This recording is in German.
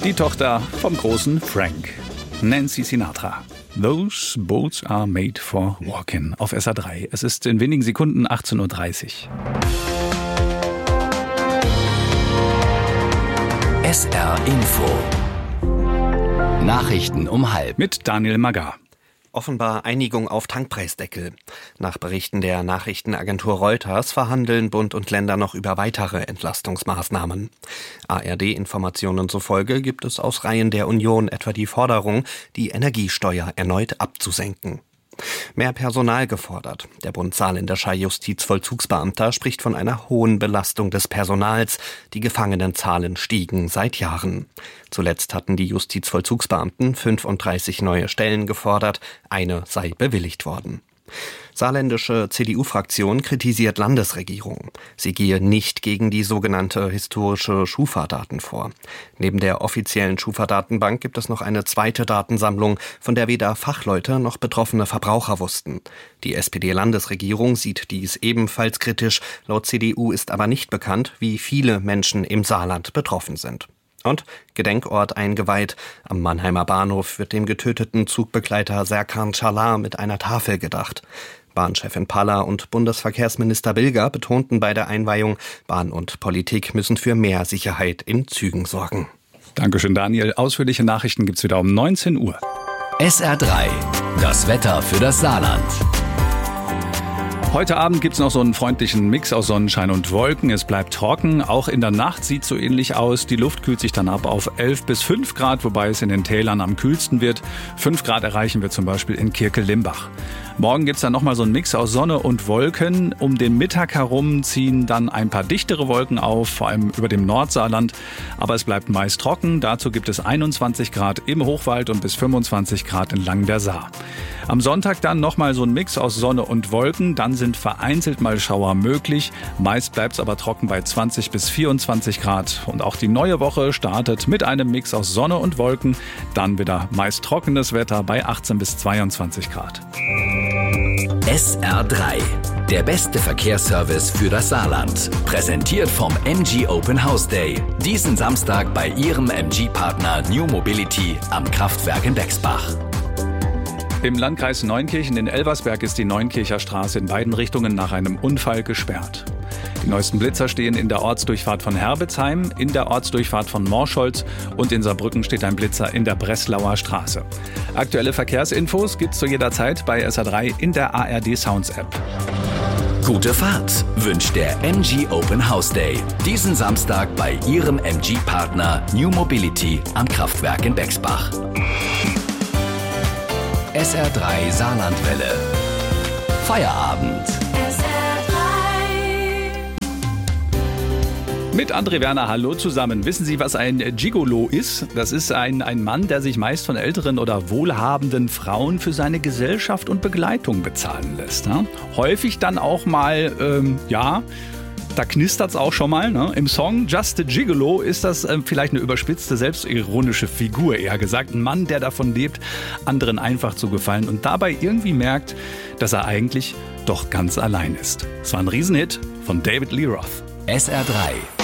Die Tochter vom großen Frank, Nancy Sinatra. Those boats are made for walking auf SR3. Es ist in wenigen Sekunden 18.30 Uhr. SR Info. Nachrichten um halb. Mit Daniel Magar. Offenbar Einigung auf Tankpreisdeckel. Nach Berichten der Nachrichtenagentur Reuters verhandeln Bund und Länder noch über weitere Entlastungsmaßnahmen. ARD-Informationen zufolge gibt es aus Reihen der Union etwa die Forderung, die Energiesteuer erneut abzusenken. Mehr Personal gefordert. Der Bund Saarländischer Justizvollzugsbeamter spricht von einer hohen Belastung des Personals. Die Gefangenenzahlen stiegen seit Jahren. Zuletzt hatten die Justizvollzugsbeamten 35 neue Stellen gefordert. Eine sei bewilligt worden. Saarländische CDU-Fraktion kritisiert Landesregierung. Sie gehe nicht gegen die sogenannte historische Schufa-Daten vor. Neben der offiziellen Schufa-Datenbank gibt es noch eine zweite Datensammlung, von der weder Fachleute noch betroffene Verbraucher wussten. Die SPD-Landesregierung sieht dies ebenfalls kritisch. Laut CDU ist aber nicht bekannt, wie viele Menschen im Saarland betroffen sind. Und Gedenkort eingeweiht. Am Mannheimer Bahnhof wird dem getöteten Zugbegleiter Serkan Çalar mit einer Tafel gedacht. Bahnchefin Paller und Bundesverkehrsminister Bilger betonten bei der Einweihung, Bahn und Politik müssen für mehr Sicherheit in Zügen sorgen. Dankeschön, Daniel. Ausführliche Nachrichten gibt's wieder um 19 Uhr. SR3. Das Wetter für das Saarland. Heute Abend gibt's noch so einen freundlichen Mix aus Sonnenschein und Wolken. Es bleibt trocken. Auch in der Nacht sieht es so ähnlich aus. Die Luft kühlt sich dann ab auf 11 bis 5 Grad, wobei es in den Tälern am kühlsten wird. 5 Grad erreichen wir zum Beispiel in Kirke-Limbach. Morgen gibt's dann nochmal so einen Mix aus Sonne und Wolken. Um den Mittag herum ziehen dann ein paar dichtere Wolken auf, vor allem über dem Nordsaarland. Aber es bleibt meist trocken. Dazu gibt es 21 Grad im Hochwald und bis 25 Grad entlang der Saar. Am Sonntag dann nochmal so ein Mix aus Sonne und Wolken. Dann sind vereinzelt mal Schauer möglich. Meist bleibt es aber trocken bei 20 bis 24 Grad. Und auch die neue Woche startet mit einem Mix aus Sonne und Wolken. Dann wieder meist trockenes Wetter bei 18 bis 22 Grad. SR3. Der beste Verkehrsservice für das Saarland. Präsentiert vom MG Open House Day. Diesen Samstag bei Ihrem MG-Partner New Mobility am Kraftwerk in Bexbach. Im Landkreis Neunkirchen in Elversberg ist die Neunkircher Straße in beiden Richtungen nach einem Unfall gesperrt. Die neuesten Blitzer stehen in der Ortsdurchfahrt von Herbetsheim, in der Ortsdurchfahrt von Morscholz und in Saarbrücken steht ein Blitzer in der Breslauer Straße. Aktuelle Verkehrsinfos gibt's zu jeder Zeit bei SR3 in der ARD Sounds App. Gute Fahrt wünscht der MG Open House Day. Diesen Samstag bei Ihrem MG-Partner New Mobility am Kraftwerk in Bexbach. SR3 Saarlandwelle. Feierabend. Mit André Werner, hallo zusammen. Wissen Sie, was ein Gigolo ist? Das ist ein Mann, der sich meist von älteren oder wohlhabenden Frauen für seine Gesellschaft und Begleitung bezahlen lässt. Ne? Häufig dann auch mal, da knistert's auch schon mal. Ne? Im Song Just a Gigolo ist das vielleicht eine überspitzte, selbstironische Figur, eher gesagt. Ein Mann, der davon lebt, anderen einfach zu gefallen und dabei irgendwie merkt, dass er eigentlich doch ganz allein ist. Es war ein Riesenhit von David Lee Roth. SR3.